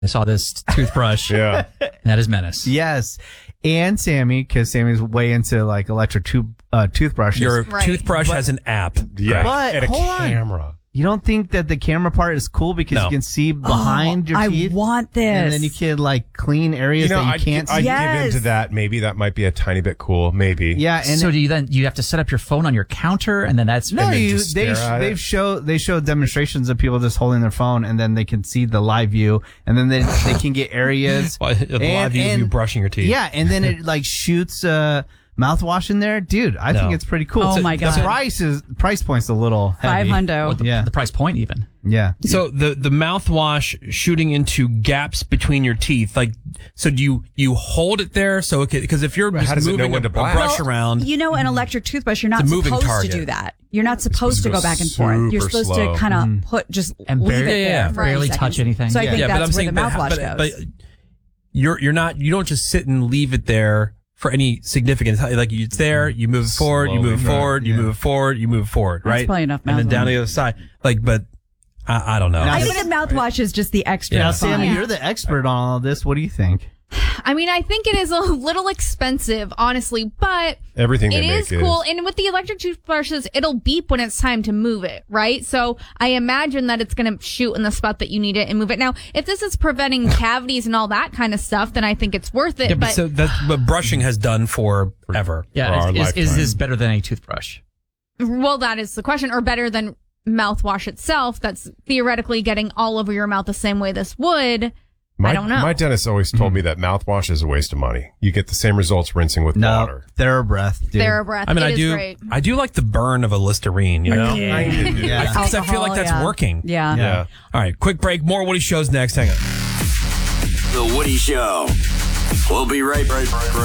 I saw this toothbrush. Yeah. That is Menace. Yes. And Sammy, because Sammy's way into like electric toothbrushes. Your toothbrush has an app. Yeah. But and a hold on. camera. You don't think that the camera part is cool because you can see behind your teeth? I want this. And then you can like clean areas that you can't see. I'd give into that. Maybe that might be a tiny bit cool. Maybe. Yeah. And so do you have to set up your phone on your counter and then that's no, they show demonstrations of people just holding their phone and then they can see the live view and then they can get areas. The live view of you brushing your teeth. Yeah, and then it like shoots mouthwash in there, dude. I think it's pretty cool. Oh my god! The price point's a little heavy. $500. The price point even. Yeah. So the mouthwash shooting into gaps between your teeth, like, so do you hold it there? So because if you're just moving a brush around, an electric toothbrush, you're not supposed to do that. You're not supposed to go back and forth. You're supposed to kind of put and leave it there for barely touch anything. So I think that's where the mouthwash goes. But you don't just sit and leave it there for any significance. Like it's there, you move forward, you move forward, you move forward, you move forward, right? That's probably enough and then down the other side. Like, but I don't know. I think the mouthwash is just the extra. Now, Sammy, you're the expert on all this. What do you think? I mean, I think it is a little expensive, honestly, but everything it is cool. And with the electric toothbrushes, it'll beep when it's time to move it, right? So I imagine that it's going to shoot in the spot that you need it and move it. Now, if this is preventing cavities and all that kind of stuff, then I think it's worth it. Yeah, but so that's what brushing has done forever. Yeah, is this better than a toothbrush? Well, that is the question. Or better than mouthwash itself that's theoretically getting all over your mouth the same way this would. I don't know. My dentist always told me that mouthwash is a waste of money. You get the same results rinsing with water. TheraBreath, dude. TheraBreath. I mean, I do like the burn of a Listerine, you know? Because I feel like that's working. Yeah. All right, quick break. More Woody Shows next. Hang on. The Woody Show. We'll be right back.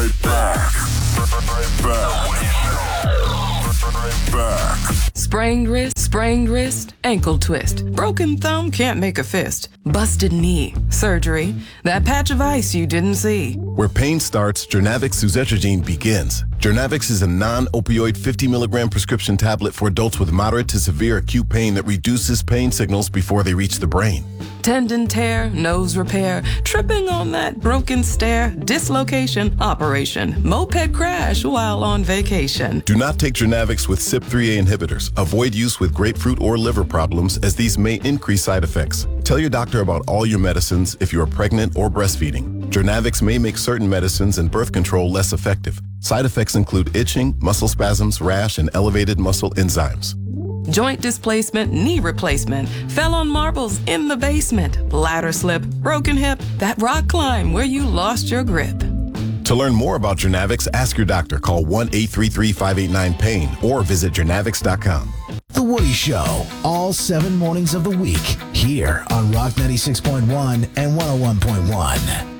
Sprained wrist, ankle twist. Broken thumb, can't make a fist. Busted knee, surgery. That patch of ice you didn't see. Where pain starts, Jernavix suzetrigine begins. Jernavix is a non-opioid 50 milligram prescription tablet for adults with moderate to severe acute pain that reduces pain signals before they reach the brain. Tendon tear, nose repair, tripping on that broken stair, dislocation, operation, moped crash while on vacation. Do not take Jernavix with CYP3A inhibitors. Avoid use with grapefruit or liver problems as these may increase side effects. Tell your doctor about all your medicines if you are pregnant or breastfeeding. Jernavix may make certain medicines and birth control less effective. Side effects include itching, muscle spasms, rash, and elevated muscle enzymes. Joint displacement, knee replacement, fell on marbles in the basement, ladder slip, broken hip, that rock climb where you lost your grip. To learn more about Jernavix, ask your doctor. Call 1-833-589-PAIN or visit Jernavix.com. The Woody Show, all 7 mornings of the week, here on Rock 96.1 and 101.1.